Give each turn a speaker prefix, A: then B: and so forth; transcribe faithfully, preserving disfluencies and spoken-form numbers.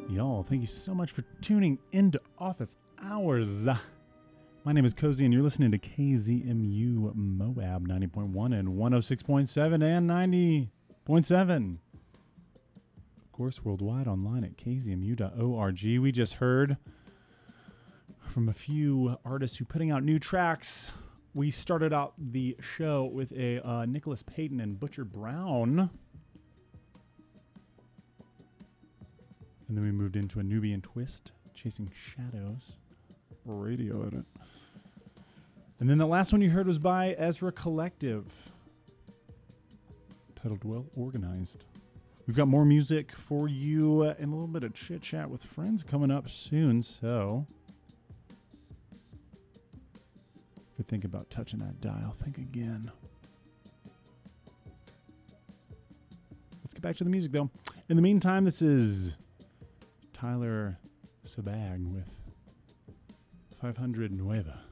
A: Y'all, thank you so much for tuning into Office Hours. My name is Cozy, and you're listening to K Z M U Moab ninety point one and one oh six point seven and ninety point seven. Of course, worldwide online at k z m u dot org. We just heard from a few artists who are putting out new tracks. We started out the show with a uh, Nicholas Payton and Butcher Brown. And then we moved into a Nubian Twist, Chasing Shadows, radio edit. And then the last one you heard was by Ezra Collective, titled Well Organized. We've got more music for you uh, and a little bit of chit chat with friends coming up soon. So if you think about touching that dial, think again. Let's get back to the music though. In the meantime, this is Tyler Sabag with five hundred Nueva.